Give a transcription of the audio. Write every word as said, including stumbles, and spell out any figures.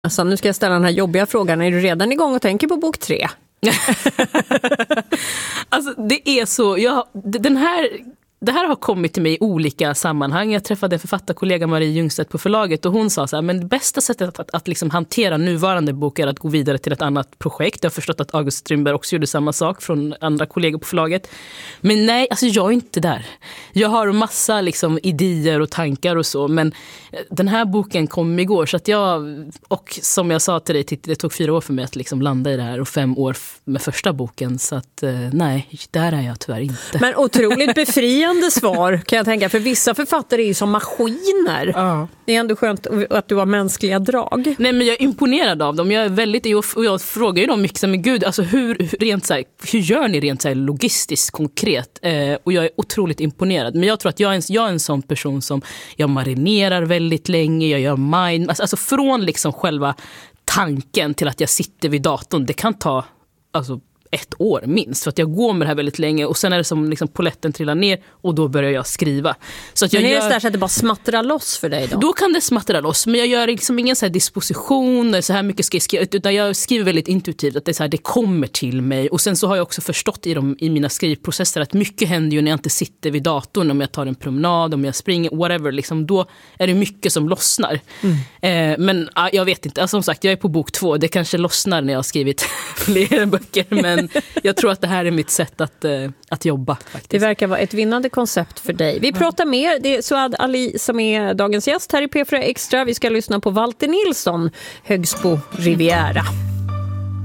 Alltså, nu ska jag ställa den här jobbiga frågan. Är du redan igång och tänker på bok tre? Alltså det är så, jag, den här, det här har kommit till mig i olika sammanhang. Jag träffade en författarkollega, Marie Ljungstedt, på förlaget, och hon sa så här, men det bästa sättet att, att, att liksom hantera nuvarande bok är att gå vidare till ett annat projekt. Jag har förstått att August Strindberg också gjorde samma sak från andra kollegor på förlaget. Men nej, alltså jag är inte där. Jag har massa liksom idéer och tankar och så, men den här boken kom igår, så att jag, och som jag sa till dig, det tog fyra år för mig att liksom landa i det här och fem år med första boken, så att nej, där är jag tyvärr inte. Men otroligt befriande svar, kan jag tänka, för vissa författare är ju som maskiner. Ja. Det är ändå skönt att du har mänskliga drag. Nej, men jag är imponerad av dem. Jag är väldigt, och jag frågar ju dem mycket, men gud, alltså hur, rent så här, hur gör ni rent så här logistiskt konkret? Eh, och jag är otroligt imponerad. Men jag tror att jag är en, jag är en sån person som jag marinerar väldigt länge, jag gör mind, alltså, alltså från liksom själva tanken till att jag sitter vid datorn, det kan ta alltså ett år minst, för att jag går med det här väldigt länge, och sen är det som liksom poletten trillar ner och då börjar jag skriva. Så att jag men är gör... det så, där så att det bara smattrar loss för dig då? Då kan det smattra loss, men jag gör liksom ingen så här disposition, så här mycket ska jag skriva, utan jag skriver väldigt intuitivt, att det är så här, det kommer till mig. Och sen så har jag också förstått i, de, i mina skrivprocesser att mycket händer ju när jag inte sitter vid datorn, om jag tar en promenad, om jag springer, whatever, liksom, då är det mycket som lossnar. Mm. Eh, men ja, jag vet inte, alltså, som sagt, jag är på bok två, det kanske lossnar när jag har skrivit fler böcker, men jag tror att det här är mitt sätt att, uh, att jobba. Faktiskt. Det verkar vara ett vinnande koncept för dig. Vi pratar mer. Det är Suad Ali som är dagens gäst här i P fyra Extra. Vi ska lyssna på Walter Nilsson, Högsbo Riviera.